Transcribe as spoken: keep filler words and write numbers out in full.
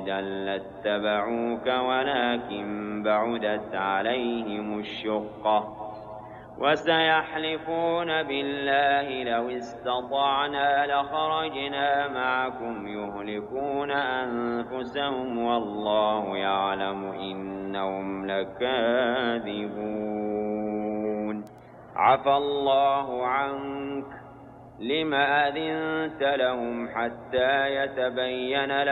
إذا لاتبعوك ولكن بعدت عليهم الشقة وسيحلفون بالله لو استطعنا لخرجنا معكم يهلكون أنفسهم والله يعلم إنهم لكاذبون عفى الله عنك لم أذنت لهم حتى يتبين